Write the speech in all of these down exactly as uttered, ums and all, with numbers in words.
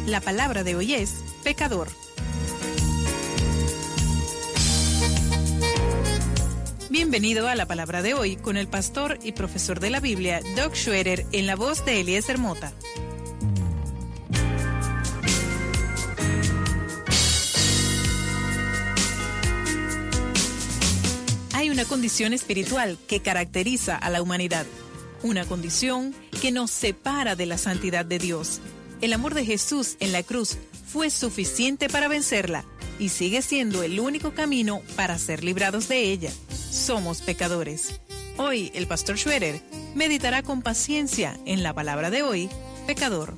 La palabra de hoy es pecador. Bienvenido a la palabra de hoy con el pastor y profesor de la Biblia, Doug Schroeder, en la voz de Eliezer Mota. Hay una condición espiritual que caracteriza a la humanidad, una condición que nos separa de la santidad de Dios. El amor de Jesús en la cruz fue suficiente para vencerla y sigue siendo el único camino para ser librados de ella. Somos pecadores. Hoy el pastor Schroeder meditará con paciencia en la palabra de hoy, pecador.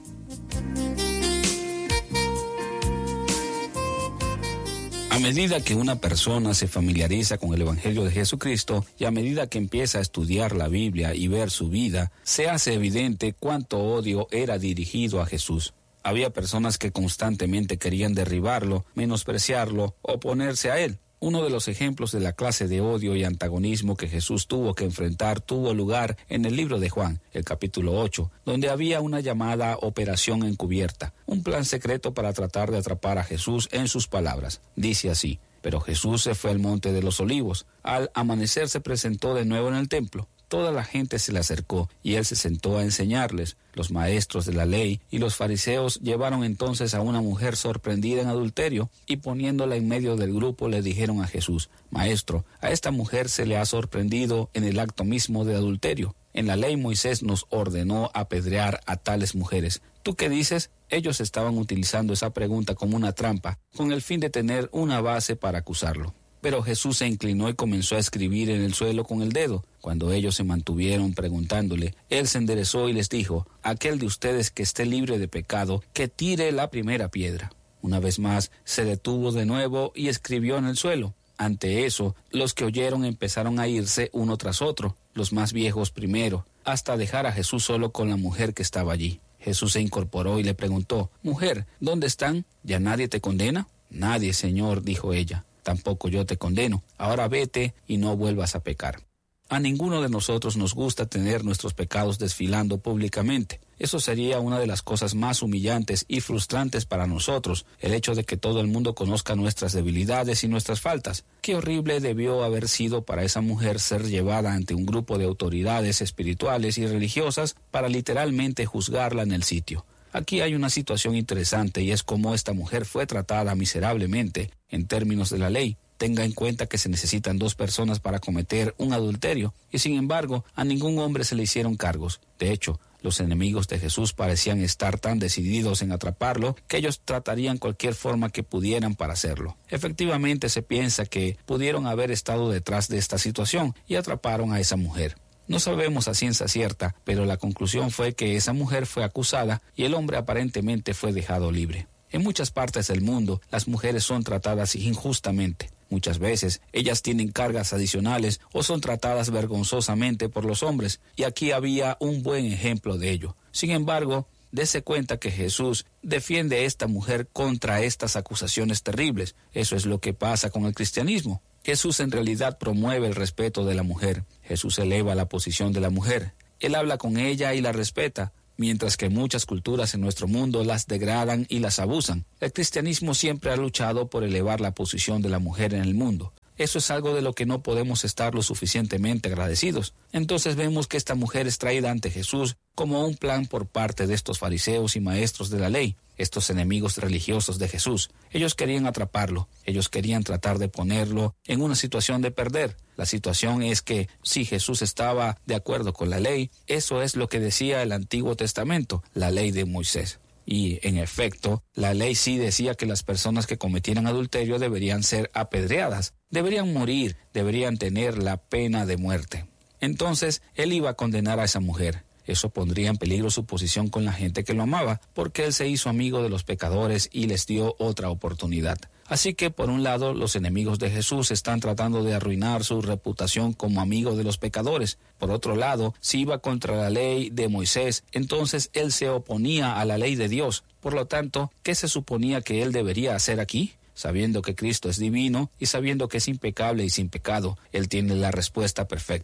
A medida que una persona se familiariza con el Evangelio de Jesucristo y a medida que empieza a estudiar la Biblia y ver su vida, se hace evidente cuánto odio era dirigido a Jesús. Había personas que constantemente querían derribarlo, menospreciarlo, oponerse a él. Uno de los ejemplos de la clase de odio y antagonismo que Jesús tuvo que enfrentar tuvo lugar en el libro de Juan, el capítulo ocho, donde había una llamada operación encubierta, un plan secreto para tratar de atrapar a Jesús en sus palabras. Dice así: pero Jesús se fue al monte de los olivos. Al amanecer se presentó de nuevo en el templo. Toda la gente se le acercó y él se sentó a enseñarles. Los maestros de la ley y los fariseos llevaron entonces a una mujer sorprendida en adulterio y poniéndola en medio del grupo le dijeron a Jesús: Maestro, a esta mujer se le ha sorprendido en el acto mismo de adulterio. En la ley Moisés nos ordenó apedrear a tales mujeres. ¿Tú qué dices? Ellos estaban utilizando esa pregunta como una trampa, con el fin de tener una base para acusarlo. Pero Jesús se inclinó y comenzó a escribir en el suelo con el dedo. Cuando ellos se mantuvieron preguntándole, él se enderezó y les dijo: aquel de ustedes que esté libre de pecado, que tire la primera piedra. Una vez más se detuvo de nuevo y escribió en el suelo. Ante eso, los que oyeron empezaron a irse uno tras otro, los más viejos primero, hasta dejar a Jesús solo con la mujer que estaba allí. Jesús se incorporó y le preguntó: Mujer, ¿dónde están? ¿Ya nadie te condena? Nadie, Señor, dijo ella. Tampoco yo te condeno. Ahora vete y no vuelvas a pecar. A ninguno de nosotros nos gusta tener nuestros pecados desfilando públicamente. Eso sería una de las cosas más humillantes y frustrantes para nosotros, el hecho de que todo el mundo conozca nuestras debilidades y nuestras faltas. Qué horrible debió haber sido para esa mujer ser llevada ante un grupo de autoridades espirituales y religiosas para literalmente juzgarla en el sitio. Aquí hay una situación interesante y es cómo esta mujer fue tratada miserablemente en términos de la ley. Tenga en cuenta que se necesitan dos personas para cometer un adulterio y sin embargo a ningún hombre se le hicieron cargos. De hecho, los enemigos de Jesús parecían estar tan decididos en atraparlo que ellos tratarían cualquier forma que pudieran para hacerlo. Efectivamente se piensa que pudieron haber estado detrás de esta situación y atraparon a esa mujer. No sabemos a ciencia cierta, pero la conclusión fue que esa mujer fue acusada y el hombre aparentemente fue dejado libre. En muchas partes del mundo, las mujeres son tratadas injustamente. Muchas veces, ellas tienen cargas adicionales o son tratadas vergonzosamente por los hombres, y aquí había un buen ejemplo de ello. Sin embargo, dése cuenta que Jesús defiende a esta mujer contra estas acusaciones terribles. Eso es lo que pasa con el cristianismo. Jesús en realidad promueve el respeto de la mujer. Jesús eleva la posición de la mujer. Él habla con ella y la respeta, mientras que muchas culturas en nuestro mundo las degradan y las abusan. El cristianismo siempre ha luchado por elevar la posición de la mujer en el mundo. Eso es algo de lo que no podemos estar lo suficientemente agradecidos. Entonces vemos que esta mujer es traída ante Jesús como un plan por parte de estos fariseos y maestros de la ley, estos enemigos religiosos de Jesús. Ellos querían atraparlo, ellos querían tratar de ponerlo en una situación de perder. La situación es que si Jesús estaba de acuerdo con la ley, eso es lo que decía el Antiguo Testamento, la ley de Moisés. Y, en efecto, la ley sí decía que las personas que cometieran adulterio deberían ser apedreadas, deberían morir, deberían tener la pena de muerte. Entonces, él iba a condenar a esa mujer. Eso pondría en peligro su posición con la gente que lo amaba, porque él se hizo amigo de los pecadores y les dio otra oportunidad. Así que, por un lado, los enemigos de Jesús están tratando de arruinar su reputación como amigo de los pecadores. Por otro lado, si iba contra la ley de Moisés, entonces él se oponía a la ley de Dios. Por lo tanto, ¿qué se suponía que él debería hacer aquí? Sabiendo que Cristo es divino y sabiendo que es impecable y sin pecado, él tiene la respuesta perfecta.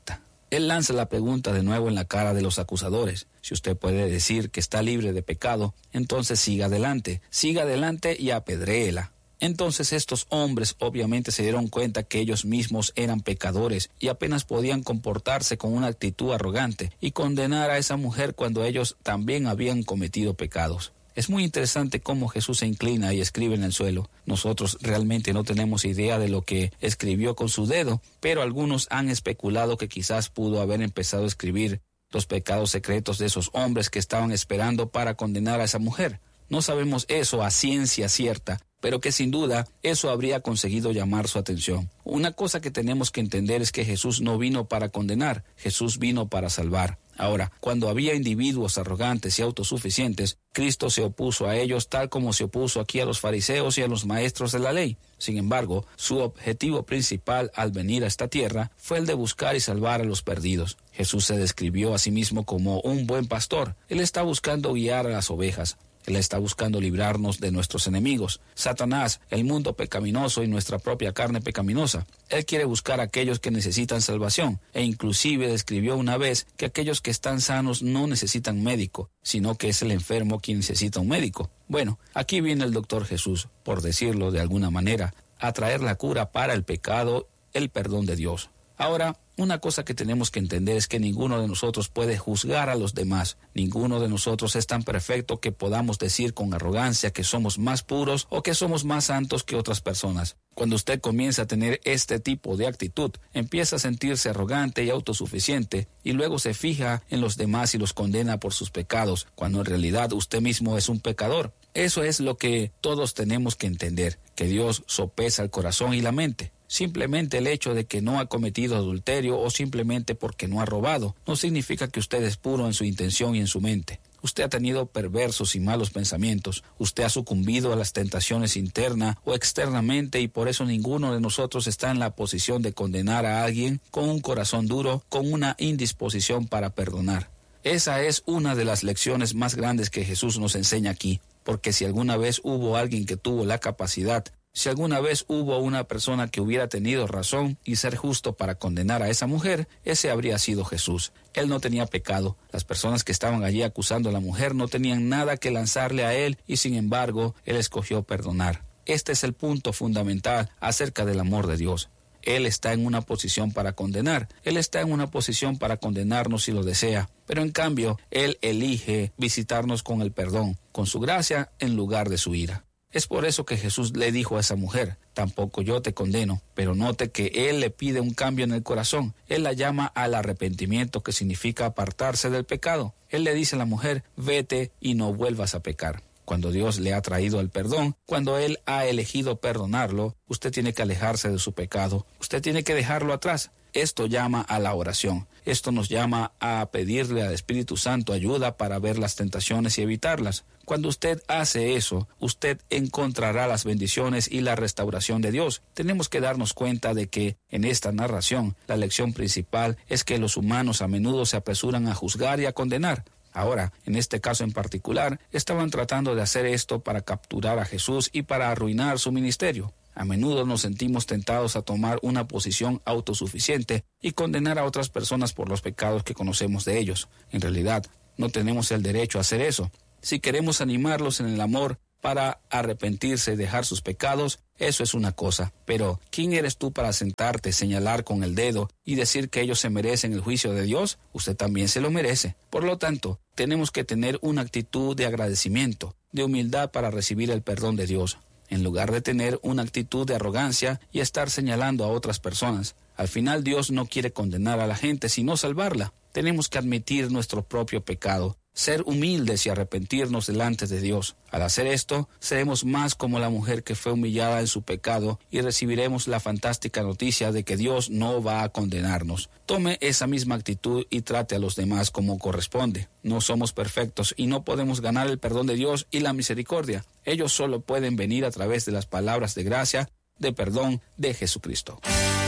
Él lanza la pregunta de nuevo en la cara de los acusadores. Si usted puede decir que está libre de pecado, entonces siga adelante, siga adelante y apedréela. Entonces estos hombres obviamente se dieron cuenta que ellos mismos eran pecadores y apenas podían comportarse con una actitud arrogante y condenar a esa mujer cuando ellos también habían cometido pecados. Es muy interesante cómo Jesús se inclina y escribe en el suelo. Nosotros realmente no tenemos idea de lo que escribió con su dedo, pero algunos han especulado que quizás pudo haber empezado a escribir los pecados secretos de esos hombres que estaban esperando para condenar a esa mujer. No sabemos eso a ciencia cierta, pero que sin duda eso habría conseguido llamar su atención. Una cosa que tenemos que entender es que Jesús no vino para condenar, Jesús vino para salvar. Ahora, cuando había individuos arrogantes y autosuficientes, Cristo se opuso a ellos tal como se opuso aquí a los fariseos y a los maestros de la ley. Sin embargo, su objetivo principal al venir a esta tierra fue el de buscar y salvar a los perdidos. Jesús se describió a sí mismo como un buen pastor. Él está buscando guiar a las ovejas. Él está buscando librarnos de nuestros enemigos, Satanás, el mundo pecaminoso y nuestra propia carne pecaminosa. Él quiere buscar a aquellos que necesitan salvación, e inclusive describió una vez que aquellos que están sanos no necesitan médico, sino que es el enfermo quien necesita un médico. Bueno, aquí viene el doctor Jesús, por decirlo de alguna manera, a traer la cura para el pecado, el perdón de Dios. Ahora, una cosa que tenemos que entender es que ninguno de nosotros puede juzgar a los demás. Ninguno de nosotros es tan perfecto que podamos decir con arrogancia que somos más puros o que somos más santos que otras personas. Cuando usted comienza a tener este tipo de actitud, empieza a sentirse arrogante y autosuficiente y luego se fija en los demás y los condena por sus pecados, cuando en realidad usted mismo es un pecador. Eso es lo que todos tenemos que entender, que Dios sopesa el corazón y la mente. Simplemente el hecho de que no ha cometido adulterio o simplemente porque no ha robado, no significa que usted es puro en su intención y en su mente. Usted ha tenido perversos y malos pensamientos, usted ha sucumbido a las tentaciones interna o externamente y por eso ninguno de nosotros está en la posición de condenar a alguien con un corazón duro, con una indisposición para perdonar. Esa es una de las lecciones más grandes que Jesús nos enseña aquí, porque si alguna vez hubo alguien que tuvo la capacidad, si alguna vez hubo una persona que hubiera tenido razón y ser justo para condenar a esa mujer, ese habría sido Jesús. Él no tenía pecado. Las personas que estaban allí acusando a la mujer no tenían nada que lanzarle a él y sin embargo, él escogió perdonar. Este es el punto fundamental acerca del amor de Dios. Él está en una posición para condenar. Él está en una posición para condenarnos si lo desea. Pero en cambio, Él elige visitarnos con el perdón, con su gracia en lugar de su ira. Es por eso que Jesús le dijo a esa mujer, tampoco yo te condeno, pero note que Él le pide un cambio en el corazón. Él la llama al arrepentimiento, que significa apartarse del pecado. Él le dice a la mujer, vete y no vuelvas a pecar. Cuando Dios le ha traído el perdón, cuando Él ha elegido perdonarlo, usted tiene que alejarse de su pecado. Usted tiene que dejarlo atrás. Esto llama a la oración. Esto nos llama a pedirle al Espíritu Santo ayuda para ver las tentaciones y evitarlas. Cuando usted hace eso, usted encontrará las bendiciones y la restauración de Dios. Tenemos que darnos cuenta de que en esta narración, la lección principal es que los humanos a menudo se apresuran a juzgar y a condenar. Ahora, en este caso en particular, estaban tratando de hacer esto para capturar a Jesús y para arruinar su ministerio. A menudo nos sentimos tentados a tomar una posición autosuficiente y condenar a otras personas por los pecados que conocemos de ellos. En realidad, no tenemos el derecho a hacer eso. Si queremos animarlos en el amor para arrepentirse y dejar sus pecados, eso es una cosa. Pero, ¿quién eres tú para sentarte, señalar con el dedo y decir que ellos se merecen el juicio de Dios? Usted también se lo merece. Por lo tanto, tenemos que tener una actitud de agradecimiento, de humildad para recibir el perdón de Dios, en lugar de tener una actitud de arrogancia y estar señalando a otras personas. Al final Dios no quiere condenar a la gente, sino salvarla. Tenemos que admitir nuestro propio pecado, ser humildes y arrepentirnos delante de Dios. Al hacer esto, seremos más como la mujer que fue humillada en su pecado y recibiremos la fantástica noticia de que Dios no va a condenarnos. Tome esa misma actitud y trate a los demás como corresponde. No somos perfectos y no podemos ganar el perdón de Dios y la misericordia. Ellos solo pueden venir a través de las palabras de gracia, de perdón de Jesucristo.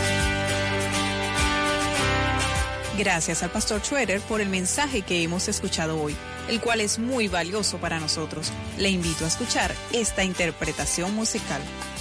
Gracias al pastor Schroeder por el mensaje que hemos escuchado hoy, el cual es muy valioso para nosotros. Le invito a escuchar esta interpretación musical.